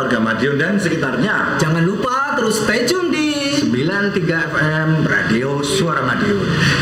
warga Madiun dan sekitarnya. Jangan lupa terus stay tune di 93 FM Radio Suara Madiun.